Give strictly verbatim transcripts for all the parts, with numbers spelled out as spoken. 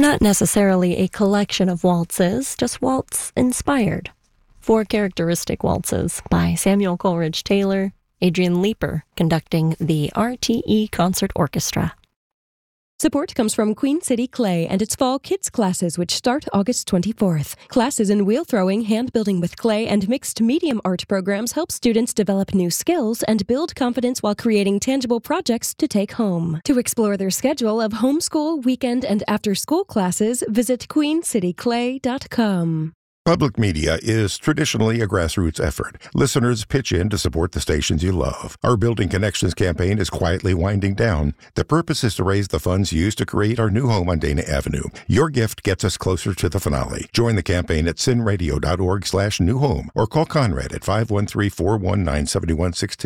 Not necessarily a collection of waltzes, just waltz-inspired. Four characteristic waltzes by Samuel Coleridge Taylor, Adrian Leeper conducting the R T E Concert Orchestra. Support comes from Queen City Clay and its fall kids classes, which start August twenty-fourth. Classes in wheel throwing, hand building with clay, and mixed medium art programs help students develop new skills and build confidence while creating tangible projects to take home. To explore their schedule of homeschool, weekend, and after-school classes, visit queen city clay dot com. Public media is traditionally a grassroots effort. Listeners pitch in to support the stations you love. Our Building Connections campaign is quietly winding down. The purpose is to raise the funds used to create our new home on Dana Avenue. Your gift gets us closer to the finale. Join the campaign at sinradio.org slash new home or call Conrad at five one three, four one nine, seven one one six.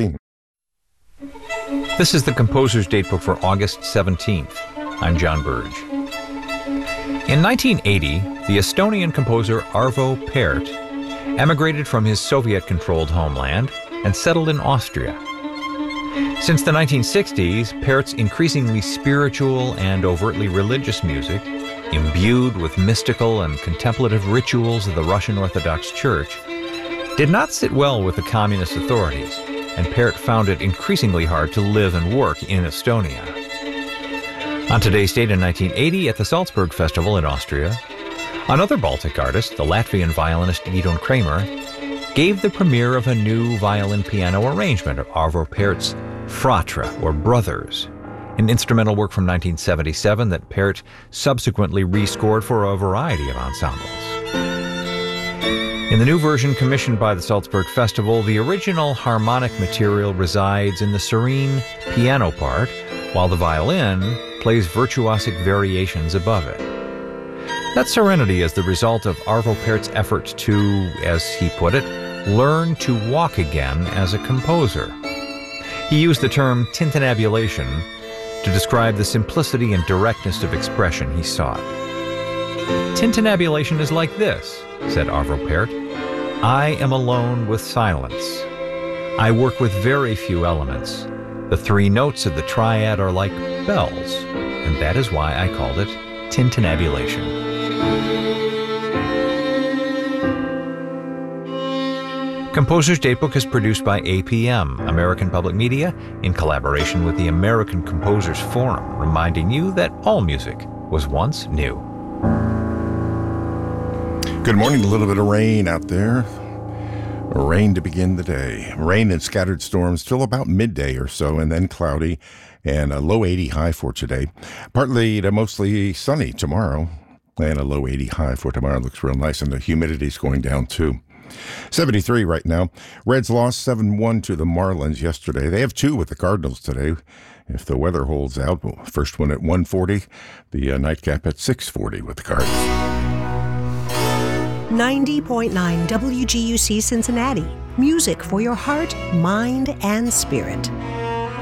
This is the Composer's Datebook for August seventeenth. I'm John Burge. In nineteen eighty, the Estonian composer Arvo Pärt emigrated from his Soviet-controlled homeland and settled in Austria. Since the nineteen sixties, Pärt's increasingly spiritual and overtly religious music, imbued with mystical and contemplative rituals of the Russian Orthodox Church, did not sit well with the communist authorities, and Pärt found it increasingly hard to live and work in Estonia. On today's date in nineteen eighty, at the Salzburg Festival in Austria, another Baltic artist, the Latvian violinist Gidon Kramer, gave the premiere of a new violin-piano arrangement of Arvo Pärt's Fratra, or Brothers, an instrumental work from nineteen seventy-seven that Pärt subsequently rescored for a variety of ensembles. In the new version commissioned by the Salzburg Festival, the original harmonic material resides in the serene piano part, while the violin plays virtuosic variations above it. That serenity is the result of Arvo Pärt's effort to, as he put it, learn to walk again as a composer. He used the term tintinnabulation to describe the simplicity and directness of expression he sought. Tintinnabulation is like this, said Arvo Pärt. I am alone with silence. I work with very few elements. The three notes of the triad are like bells, and that is why I called it tintinnabulation. Composer's Datebook is produced by A P M, American Public Media, in collaboration with the American Composers Forum, reminding you that all music was once new. Good morning. A little bit of rain out there. Rain to begin the day. Rain and scattered storms till about midday or so, and then cloudy and a low eighty high for today. Partly to mostly sunny tomorrow, and a low eighty high for tomorrow. Looks real nice, and the humidity's going down too. seventy-three right now. Reds lost seven one to the Marlins yesterday. They have two with the Cardinals today. If the weather holds out, well, first one at one forty, the uh, nightcap at six forty with the Cardinals. ninety point nine W G U C Cincinnati. Music for your heart, mind, and spirit.